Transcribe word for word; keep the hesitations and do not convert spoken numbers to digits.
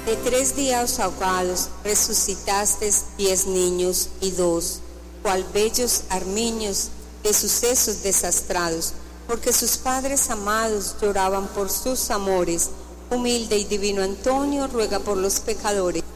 De tres días ahogados resucitaste diez niños y dos, cual bellos armiños de sucesos desastrados, porque sus padres amados lloraban por sus amores. Humilde y divino Antonio, ruega por los pecadores,